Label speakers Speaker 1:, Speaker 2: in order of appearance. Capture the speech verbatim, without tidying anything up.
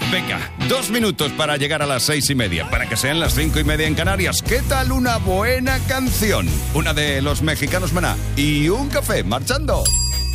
Speaker 1: Venga, dos minutos para llegar a las seis y media, para que sean las cinco y media en Canarias. ¿Qué tal una buena canción? Una de los Mexicanos Maná y un café marchando.